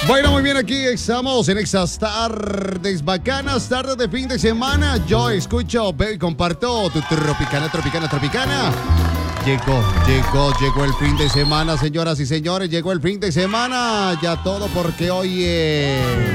Bueno, muy bien, aquí estamos en esas tardes bacanas, tardes de fin de semana. Yo escucho, veo y comparto tu tropicana. Llegó el fin de semana, señoras y señores. Llegó el fin de semana. Ya todo porque hoy